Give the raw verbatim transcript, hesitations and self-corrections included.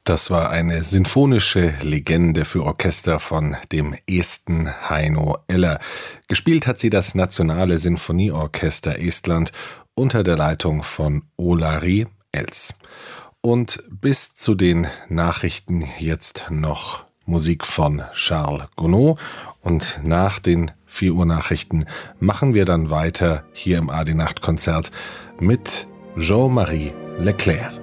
Das war eine sinfonische Legende für Orchester von dem Esten Heino Eller. Gespielt hat sie das Nationale Sinfonieorchester Estland unter der Leitung von Olari Els. Und bis zu den Nachrichten jetzt noch Musik von Charles Gounod. Und nach den vier Uhr Nachrichten machen wir dann weiter hier im A D Nachtkonzert mit Jean-Marie Leclerc.